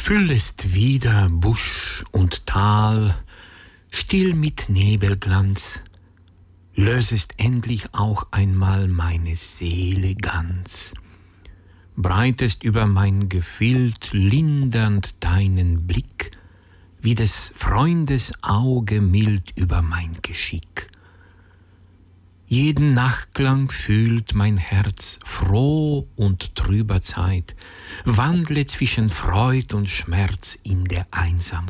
Füllest wieder Busch und Tal, still mit Nebelglanz, lösest endlich auch einmal meine Seele ganz, breitest über mein Gefild lindernd deinen Blick, wie des Freundes Auge mild über mein Geschick. Jeden Nachklang fühlt mein Herz froh und trüber Zeit, wandle zwischen Freud und Schmerz in der Einsamkeit.